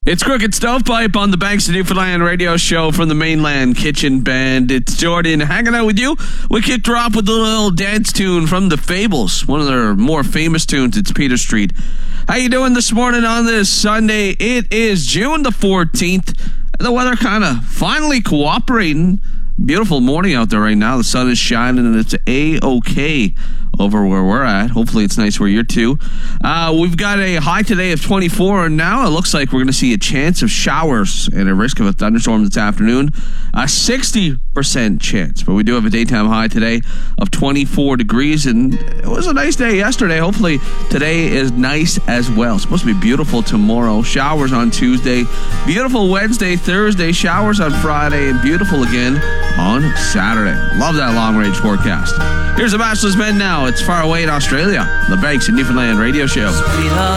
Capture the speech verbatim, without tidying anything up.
It's Crooked Stovepipe on the Banks of Newfoundland radio show from the Mainland Kitchen Band. It's Jordan hanging out with you. We kicked her off with a little dance tune from the Fables, one of their more famous tunes. It's Peter Street. How you doing this morning on this Sunday? It is June the fourteenth. The weather kind of finally cooperating. Beautiful morning out there right now. The sun is shining and it's A-okay over where we're at. Hopefully it's nice where you're too. Uh, we've got a high today of twenty-four, and now it looks like we're going to see a chance of showers and a risk of a thunderstorm this afternoon. A sixty percent chance, but we do have a daytime high today of twenty-four degrees, and it was a nice day yesterday. Hopefully today is nice as well. It's supposed to be beautiful tomorrow. Showers on Tuesday, beautiful Wednesday, Thursday, showers on Friday, and beautiful again on Saturday. Love that long-range forecast. Here's the Bachelor's Men now. It's far away in Australia. The Banks in Newfoundland radio show.